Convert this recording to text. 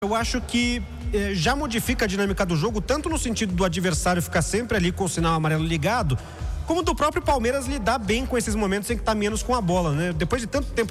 Eu acho que já modifica a dinâmica do jogo, tanto no sentido do adversário ficar sempre ali com o sinal amarelo ligado, como do próprio Palmeiras lidar bem com esses momentos em que tá menos com a bola, né? Depois de tanto tempo